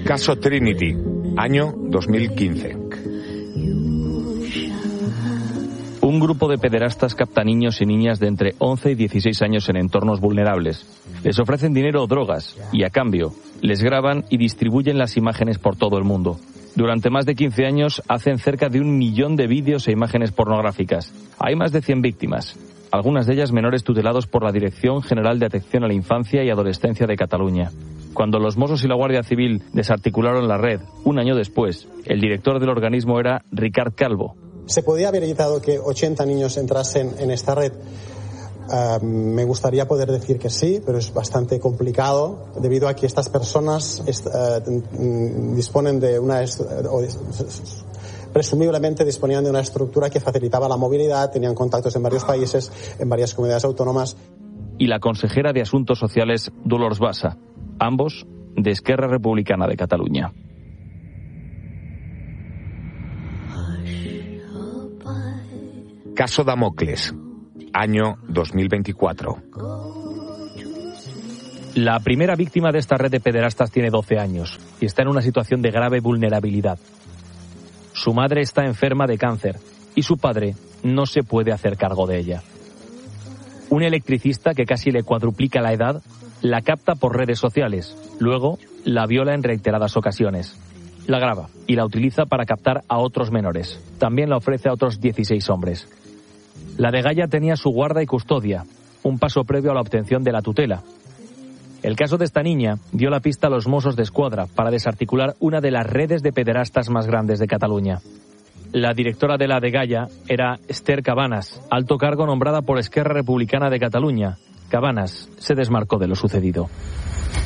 Caso Trinity, año 2015. Un grupo de pederastas capta niños y niñas de entre 11 y 16 años en entornos vulnerables. Les ofrecen dinero o drogas y, a cambio, les graban y distribuyen las imágenes por todo el mundo. Durante más de 15 años hacen cerca de 1 millón de vídeos e imágenes pornográficas. Hay más de 100 víctimas, algunas de ellas menores tutelados por la Dirección General de Atención a la Infancia y Adolescencia de Cataluña. Cuando los Mossos y la Guardia Civil desarticularon la red, un año después, el director del organismo era Ricard Calvo. ¿Se podía haber evitado que 80 niños entrasen en esta red? Me gustaría poder decir que sí, pero es bastante complicado debido a que estas personas disponen de presumiblemente disponían de una estructura que facilitaba la movilidad, tenían contactos en varios países, en varias comunidades autónomas. Y la consejera de Asuntos Sociales, Dolors Bassa, ambos de Esquerra Republicana de Cataluña. Caso Damocles, año 2024. La primera víctima de esta red de pederastas tiene 12 años y está en una situación de grave vulnerabilidad. Su madre está enferma de cáncer y su padre no se puede hacer cargo de ella. Un electricista que casi le cuadruplica la edad la capta por redes sociales, luego la viola en reiteradas ocasiones. La graba y la utiliza para captar a otros menores. También la ofrece a otros 16 hombres. La Degaya tenía su guarda y custodia, un paso previo a la obtención de la tutela. El caso de esta niña dio la pista a los Mossos d'Esquadra para desarticular una de las redes de pederastas más grandes de Cataluña. La directora de la Degaya era Esther Cabanas, alto cargo nombrada por Esquerra Republicana de Cataluña. Cabanas se desmarcó de lo sucedido.